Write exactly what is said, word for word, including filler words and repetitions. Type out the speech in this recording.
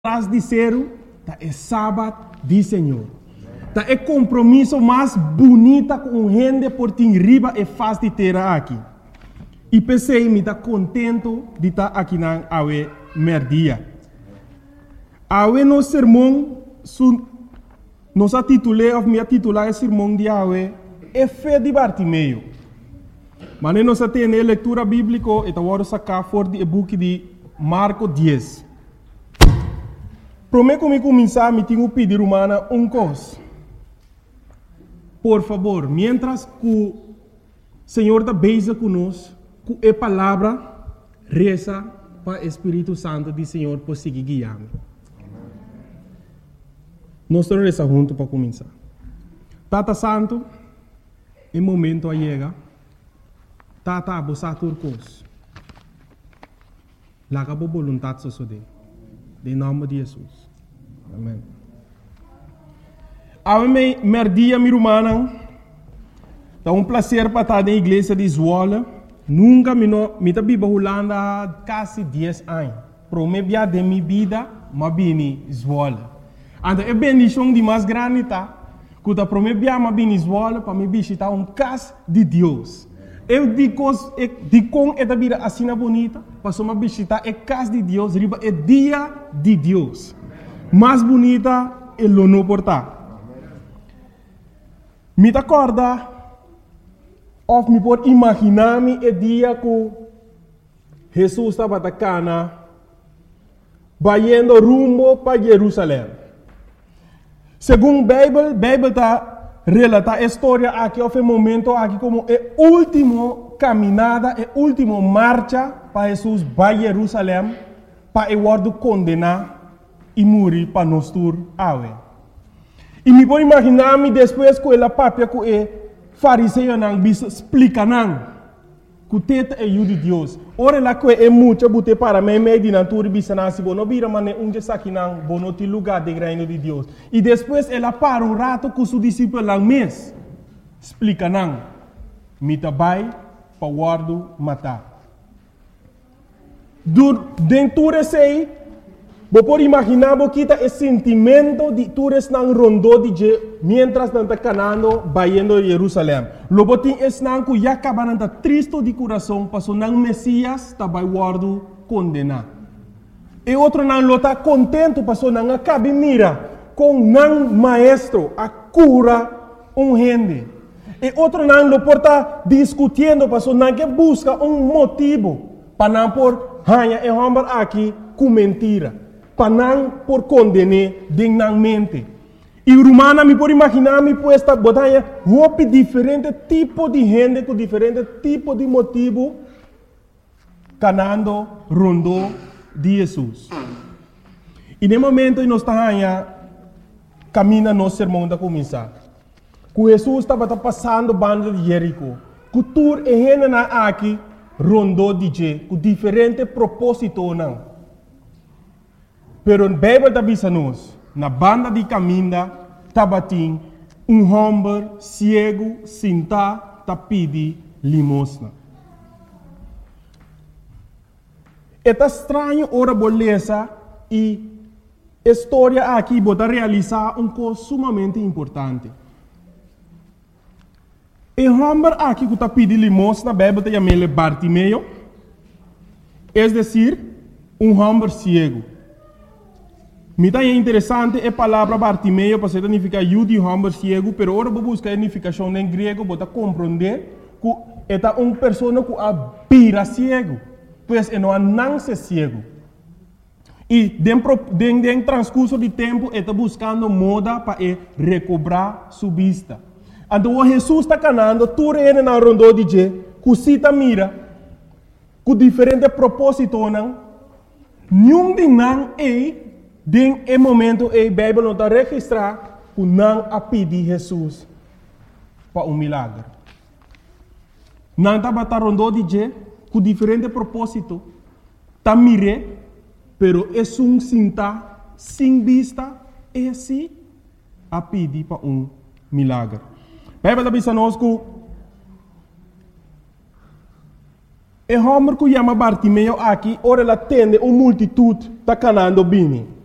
Traz de cero, tá é sábado do Senhor. Tá é compromisso mais bonita com gente por tim riba e faz de ter aqui. E pensei me tá contento de estar aqui na awe merdia. Awe no sermão su nos a titulei of me titular o sermão de awe é fé de Bartimeu. Mas nós temos a leitura bíblica e tá vamos sacar for de book de Marco dez. Prometo me começar, me tenho que pedir humana um coisa. Por favor, mientras que o Senhor está beija conosco, com a palavra, reza para o Espírito Santo do Senhor por seguir guiando. Nós estamos rezando juntos para começar. Tata Santo, em momento a chega, Tata abosa turcos. Laga por vontade sosode. Em nome de Jesus. Amém. A mim, merdia, minha irmã, é um prazer para estar na igreja de Zwolle. Nunca me me tá biba Holanda quase dez anos. Pro me bia de minha vida, ma bini Zwolle. Então é bendição de mais grande tá. Quando pro me bia ma bini Zwolle para me visitar um casa de Deus. Eu digo, digo com esta vida assim bonita, para uma visitar a casa de Deus, riba é dia de Deus. Mais bonita é o não portar. Me acorda, ou me pode imaginar-me o dia que Jesus estava na cana, indo rumo para Jerusalém. Segundo a Bíblia, a Bíblia está relata a história aqui, houve um momento aqui como a última caminhada, a última marcha para Jesus para Jerusalém, para o word condenar e morrer para nós tur awe. E me pode imaginar-me depois que ela papia que o fariseu não bisa explica não, que o teta é o de Deus. Ora lá que é muito bote para mim meio de natura bisa nasi bono bira mane onde saki não bono ti lugar de reino de Deus. E depois ela para um rato com seu discípulo lá mês explica não, me tabai para guardo matar. Dentro desse vou por imaginar que está esse sentimento de todos não rondou de mientras não está canando vaindo a Jerusalém. Logo tem esse não que já acaba não está triste de coração, passou não Messias está vai guardo condenar. E outro não está contente, passou não acaba mira com não maestro a cura um gente. E outro não lo porta discutindo, passou não que busca um motivo para não por hanha e homem aqui com mentira. Para não por condenar dignamente. E o romano me pode imaginar me puesta botanha roupa diferente tipo de gente com diferente tipo de motivo canando rondo de Jesus. E no momento nós estamos caminhando no sermão da começar. Que Jesus estava passando banda de Jerico. Que tur e gente na aqui rondo de je com diferente propósito não. Pero a Bíblia está dizendo na banda de caminho, tabatim, um homem cego, sentado, tá pedi limosna. É estranho ora beleza e a história aqui bota realizar um coisa sumamente importante. O homem aqui que tá pedi limosna, a Bíblia está chamando Bartimeu, é decir, um homem cego. Me dá interessante a palavra Bartimeu para significar eu de homem cego, pero agora vou buscar a significação em grego para compreender que é uma pessoa que abira cego, pois é não nasce cego. E dentro do transcurso de tempo está buscando moda para recobrar sua vista. Então Jesus está canando, tu reina na rondo de je, que cita mira, com diferente propósito não, nenhum de não é den e momento a Bíblia não está registrar que não a pedir Jesus para um milagre. Não está batendo rondo de je com diferente propósito. Está mire, pero é um sinta sem vista e assim a pedir para um milagre. A Bíblia está dizendo que o homem que chama Bartimeu aqui, ora ela tende uma multitude está canando bem.